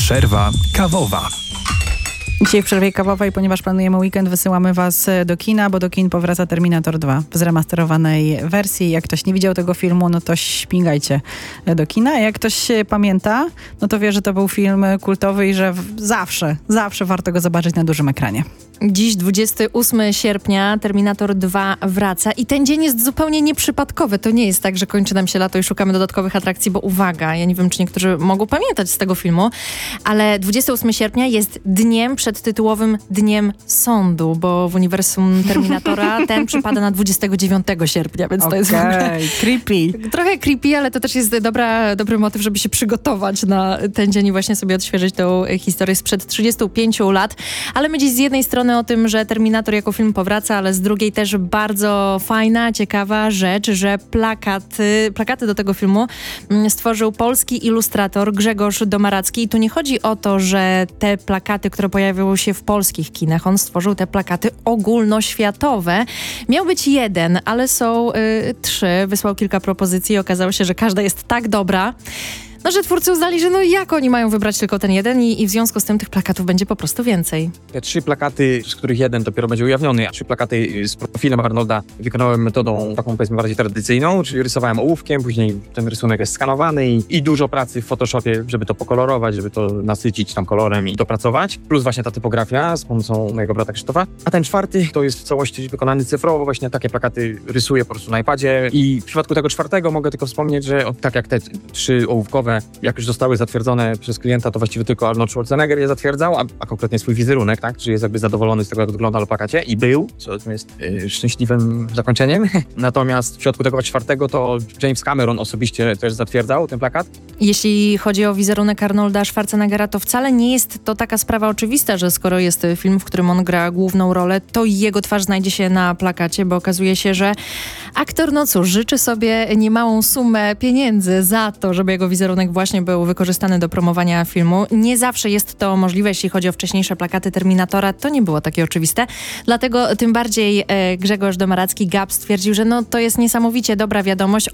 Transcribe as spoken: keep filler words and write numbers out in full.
Przerwa kawowa. Dzisiaj w przerwie kawowej, ponieważ planujemy weekend, wysyłamy was do kina, bo do kin powraca Terminator dwa w zremasterowanej wersji. Jak ktoś nie widział tego filmu, no to śmigajcie do kina. A jak ktoś pamięta, no to wie, że to był film kultowy i że zawsze, zawsze warto go zobaczyć na dużym ekranie. Dziś, dwudziestego ósmego sierpnia, Terminator dwa wraca i ten dzień jest zupełnie nieprzypadkowy. To nie jest tak, że kończy nam się lato i szukamy dodatkowych atrakcji, bo uwaga, ja nie wiem, czy niektórzy mogą pamiętać z tego filmu, ale dwudziestego ósmego sierpnia jest dniem przed tytułowym Dniem Sądu, bo w uniwersum Terminatora ten przypada na dwudziestego dziewiątego sierpnia, więc okay, to jest w ogóle creepy. Trochę creepy, ale to też jest dobra, dobry motyw, żeby się przygotować na ten dzień i właśnie sobie odświeżyć tą historię sprzed trzydziestu pięciu lat. Ale my dziś z jednej strony o tym, że Terminator jako film powraca, ale z drugiej też bardzo fajna, ciekawa rzecz, że plakaty, plakaty do tego filmu stworzył polski ilustrator Grzegorz Domaracki. I tu nie chodzi o to, że te plakaty, które pojawiały się w polskich kinach, on stworzył te plakaty ogólnoświatowe. Miał być jeden, ale są y, trzy. Wysłał kilka propozycji i okazało się, że każda jest tak dobra, no, że twórcy uznali, że no jak oni mają wybrać tylko ten jeden i, i w związku z tym tych plakatów będzie po prostu więcej. Te trzy plakaty, z których jeden dopiero będzie ujawniony, a trzy plakaty z profilem Arnolda wykonałem metodą taką, powiedzmy, bardziej tradycyjną, czyli rysowałem ołówkiem, później ten rysunek jest skanowany i, i dużo pracy w Photoshopie, żeby to pokolorować, żeby to nasycić tam kolorem i dopracować. Plus właśnie ta typografia z pomocą mojego brata Krzysztofa. A ten czwarty to jest w całości wykonany cyfrowo, właśnie takie plakaty rysuję po prostu na iPadzie i w przypadku tego czwartego mogę tylko wspomnieć, że tak jak te trzy ołówkowe, jak już zostały zatwierdzone przez klienta, to właściwie tylko Arnold Schwarzenegger je zatwierdzał, a, a konkretnie swój wizerunek, tak? Czyli jest jakby zadowolony z tego, jak wygląda na plakacie i był, co jest yy, szczęśliwym zakończeniem. Natomiast w przypadku tego czwartego to James Cameron osobiście też zatwierdzał ten plakat. Jeśli chodzi o wizerunek Arnolda Schwarzeneggera, to wcale nie jest to taka sprawa oczywista, że skoro jest film, w którym on gra główną rolę, to jego twarz znajdzie się na plakacie, bo okazuje się, że aktor, no cóż, życzy sobie niemałą sumę pieniędzy za to, żeby jego wizerunek właśnie był wykorzystany do promowania filmu. Nie zawsze jest to możliwe, jeśli chodzi o wcześniejsze plakaty Terminatora, to nie było takie oczywiste. Dlatego tym bardziej e, Grzegorz Domaracki, Gab, stwierdził, że no to jest niesamowicie dobra wiadomość.